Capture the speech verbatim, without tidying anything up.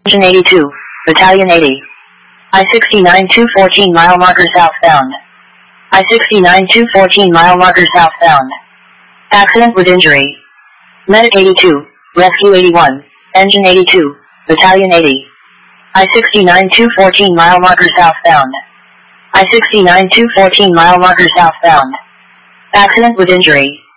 Engine eighty-two, Battalion eighty. I sixty-nine two fourteen mile marker southbound. I sixty-nine two fourteen mile marker southbound. Accident with injury. Medic eighty-two, Rescue eighty-one, Engine eighty-two, Battalion eighty. I sixty-nine two fourteen mile marker southbound. I sixty-nine two fourteen mile marker southbound. Accident with injury.